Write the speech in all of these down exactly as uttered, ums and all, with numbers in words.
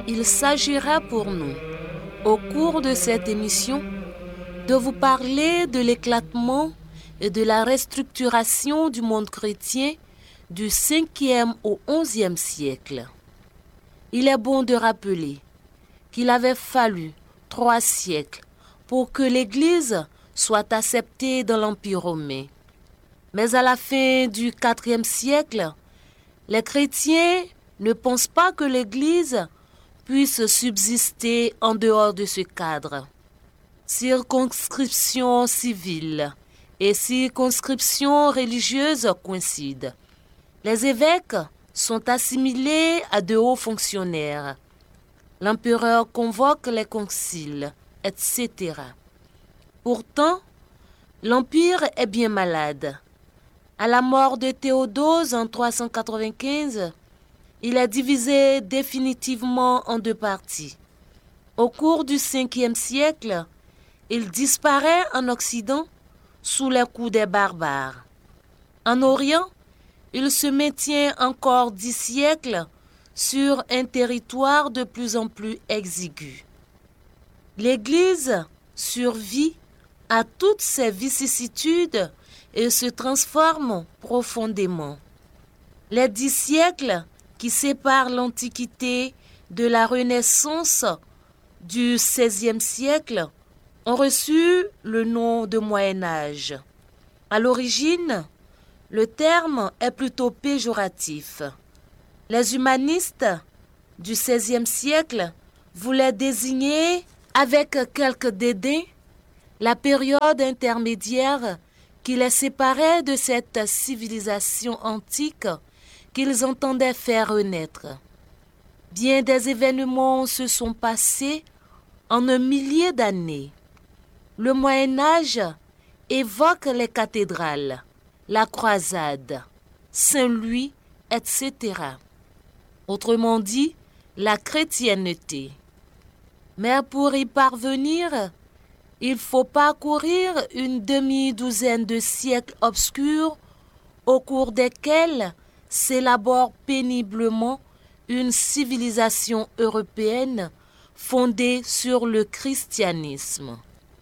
Il s'agira pour nous, au cours de cette émission, de vous parler de l'éclatement et de la restructuration du monde chrétien du cinquième au onzième siècle. Il est bon de rappeler qu'il avait fallu trois siècles pour que l'Église soit acceptée dans l'Empire romain. Mais à la fin du quatrième siècle, les chrétiens ne pensent pas que l'Église puisse subsister en dehors de ce cadre. Circonscription civile et circonscription religieuse coïncident. Les évêques sont assimilés à de hauts fonctionnaires. L'empereur convoque les conciles, et cetera. Pourtant, l'Empire est bien malade. À la mort de Théodose en trois cent quatre-vingt-quinze, il est divisé définitivement en deux parties. Au cours du cinquième siècle, il disparaît en Occident sous les coups des barbares. En Orient, il se maintient encore dix siècles sur un territoire de plus en plus exigu. L'Église survit à toutes ces vicissitudes et se transforme profondément. Les dix siècles qui séparent l'Antiquité de la Renaissance du seizième siècle ont reçu le nom de Moyen-Âge. À l'origine, le terme est plutôt péjoratif. Les humanistes du seizième siècle voulaient désigner, avec quelque dédain, la période intermédiaire qui les séparait de cette civilisation antique qu'ils entendaient faire renaître. Bien des événements se sont passés en un millier d'années. Le Moyen-Âge évoque les cathédrales, la croisade, Saint-Louis, et cetera. Autrement dit, la chrétienté. Mais pour y parvenir, il faut parcourir une demi-douzaine de siècles obscurs au cours desquels s'élabore péniblement une civilisation européenne fondée sur le christianisme.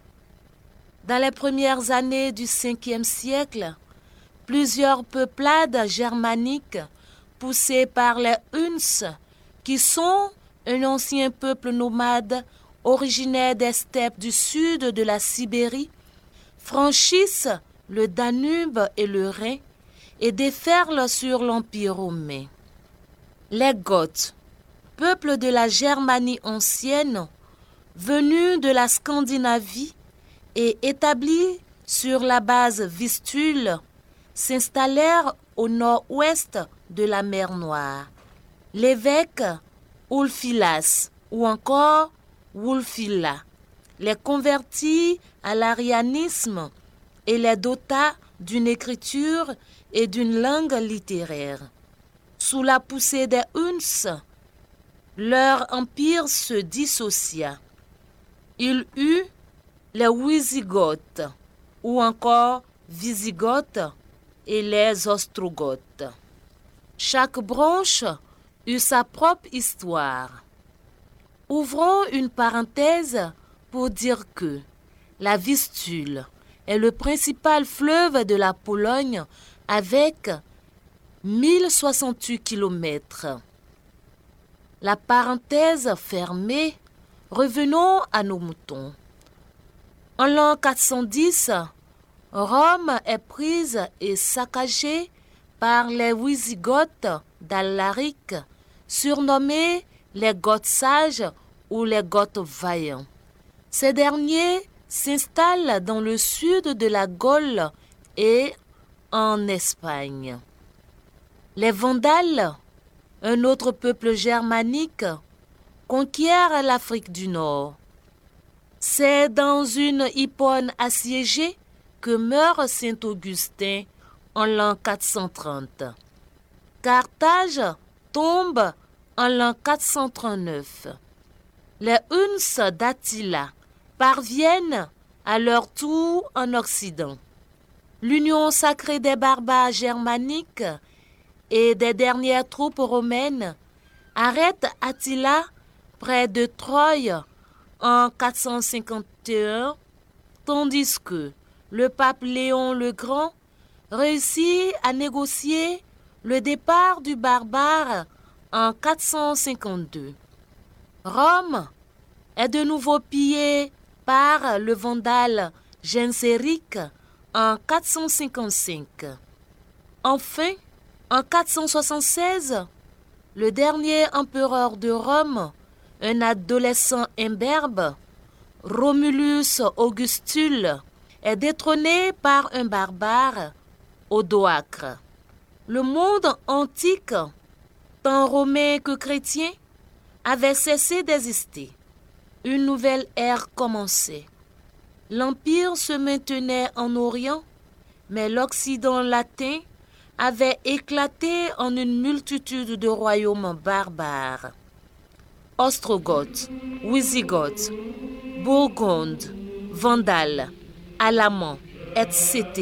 Dans les premières années du cinquième siècle, plusieurs peuplades germaniques poussées par les Huns, qui sont un ancien peuple nomade originaire des steppes du sud de la Sibérie, franchissent le Danube et le Rhin et déferlent sur l'Empire romain. Les Goths, peuple de la Germanie ancienne, venus de la Scandinavie et établis sur la base Vistule, s'installèrent au nord-ouest de la mer Noire. L'évêque Ulfilas ou encore Wulfila les convertit à l'arianisme et les dota d'une écriture et d'une langue littéraire. Sous la poussée des Huns, leur empire se dissocia. Il eut les Wisigoths ou encore Visigoths et les Ostrogoths. Chaque branche eut sa propre histoire. Ouvrons une parenthèse pour dire que la Vistule est le principal fleuve de la Pologne avec mille soixante-huit kilomètres. La parenthèse fermée, revenons à nos moutons. En l'an quatre cent dix, Rome est prise et saccagée par les Wisigoths d'Alaric, surnommés les Goths sages ou les Goths vaillants. Ces derniers s'installent dans le sud de la Gaule et en Espagne. Les Vandales, un autre peuple germanique, conquièrent l'Afrique du Nord. C'est dans une Hippone assiégée que meurt saint Augustin en l'an quatre cent trente. Carthage tombe en l'an quatre cent trente-neuf. Les Huns d'Attila parviennent à leur tour en Occident. L'union sacrée des barbares germaniques et des dernières troupes romaines arrête Attila près de Troie en quatre cent cinquante et un, tandis que le pape Léon le Grand réussit à négocier le départ du barbare en quatre cent cinquante-deux. Rome est de nouveau pillée par le vandale Genséric en quatre cent cinquante-cinq. Enfin, en quatre cent soixante-seize, le dernier empereur de Rome, un adolescent imberbe, Romulus Augustule, est détrôné par un barbare, Odoacre. Le monde antique, tant romain que chrétien, avait cessé d'exister. Une nouvelle ère commençait. L'Empire se maintenait en Orient, mais l'Occident latin avait éclaté en une multitude de royaumes barbares. Ostrogoths, Wisigoths, Burgondes, Vandales, Alamans, et cetera